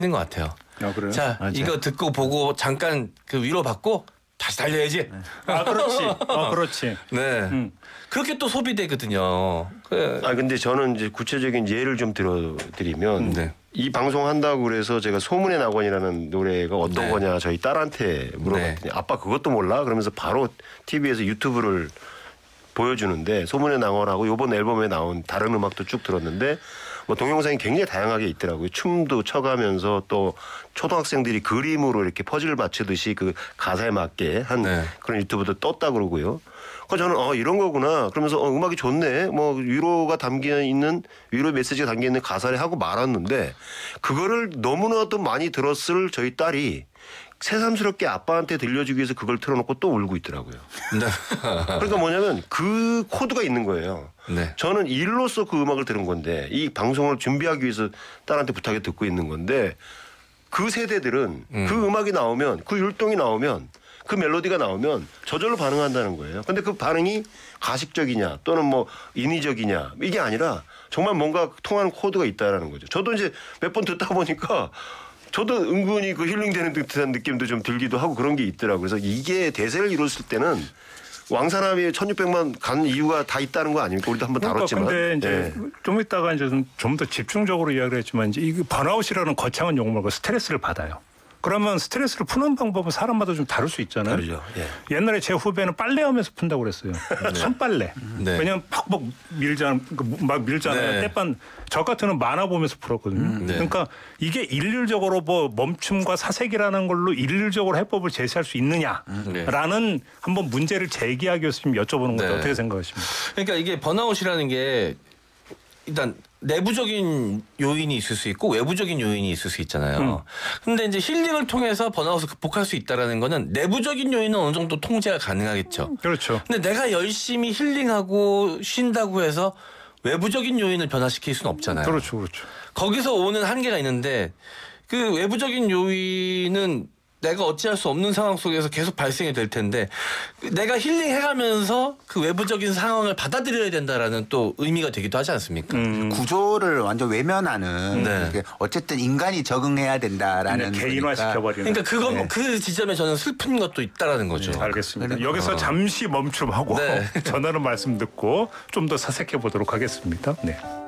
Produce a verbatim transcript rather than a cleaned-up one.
있는 것 같아요. 아, 그래요? 자, 아, 이거 듣고 보고 잠깐 그 위로 받고 다시 달려야지. 네. 아, 그렇지. 어, 그렇지. 네. 음. 그렇게 또 소비되거든요. 그... 아 근데 저는 이제 구체적인 예를 좀 들어드리면 네. 이 방송 한다고 그래서 제가 소문의 낙원이라는 노래가 어떤 네. 거냐 저희 딸한테 물어봤더니 네. 아빠 그것도 몰라? 그러면서 바로 티비에서 유튜브를 보여주는데 소문의 낙원하고 이번 앨범에 나온 다른 음악도 쭉 들었는데 뭐 동영상이 굉장히 다양하게 있더라고요. 춤도 춰가면서 또 초등학생들이 그림으로 이렇게 퍼즐 맞추듯이 그 가사에 맞게 한 네. 그런 유튜브도 떴다 그러고요. 그래서 저는 어 이런 거구나. 그러면서 어, 음악이 좋네. 뭐 위로가 담겨 있는 위로 메시지가 담겨 있는 가사를 하고 말았는데 그거를 너무나 도 많이 들었을 저희 딸이 새삼스럽게 아빠한테 들려주기 위해서 그걸 틀어놓고 또 울고 있더라고요. 네. 그러니까 뭐냐면 그 코드가 있는 거예요. 네. 저는 일로서 그 음악을 들은 건데 이 방송을 준비하기 위해서 딸한테 부탁해 듣고 있는 건데 그 세대들은 음. 그 음악이 나오면 그 율동이 나오면 그 멜로디가 나오면 저절로 반응한다는 거예요. 근데 그 반응이 가식적이냐 또는 뭐 인위적이냐 이게 아니라 정말 뭔가 통하는 코드가 있다라는 거죠. 저도 이제 몇 번 듣다 보니까 저도 은근히 그 힐링되는 듯한 느낌도 좀 들기도 하고 그런 게 있더라고요. 그래서 이게 대세를 이뤘을 때는 왕사람이 천육백만 간 이유가 다 있다는 거 아닙니까? 우리도 한번 다뤘지만. 그러니까 근데 이제 네. 좀 이따가 이제 좀 더 집중적으로 이야기를 했지만 이제 이 번아웃이라는 거창한 용어 말고 스트레스를 받아요. 그러면 스트레스를 푸는 방법은 사람마다 좀 다를 수 있잖아요. 다르죠. 예. 옛날에 제 후배는 빨래하면서 푼다고 그랬어요. 손빨래. 네. 왜냐하면 팍팍 밀잖아, 막 밀잖아요. 네. 때반 저 같은 만화 보면서 풀었거든요. 음, 네. 그러니까 이게 일률적으로 뭐 멈춤과 사색이라는 걸로 일률적으로 해법을 제시할 수 있느냐라는 네. 한번 문제를 제기하기 위해서 좀 여쭤보는 것도 네. 어떻게 생각하십니까? 그러니까 이게 번아웃이라는 게 일단 내부적인 요인이 있을 수 있고 외부적인 요인이 있을 수 있잖아요. 음. 근데 이제 힐링을 통해서 번아웃을 극복할 수 있다라는 거는 내부적인 요인은 어느 정도 통제가 가능하겠죠. 그렇죠. 근데 내가 열심히 힐링하고 쉰다고 해서 외부적인 요인을 변화시킬 수는 없잖아요. 그렇죠, 그렇죠. 거기서 오는 한계가 있는데 그 외부적인 요인은 내가 어찌할 수 없는 상황 속에서 계속 발생이 될 텐데 내가 힐링해가면서 그 외부적인 상황을 받아들여야 된다라는 또 의미가 되기도 하지 않습니까? 음. 구조를 완전 외면하는 네. 이게 어쨌든 인간이 적응해야 된다라는 개인화시켜버리는. 그러니까 그건 네. 그 지점에 저는 슬픈 것도 있다라는 거죠. 알겠습니다. 네. 여기서 어. 잠시 멈춤하고 네. 전하는 말씀 듣고 좀 더 사색해 보도록 하겠습니다. 네.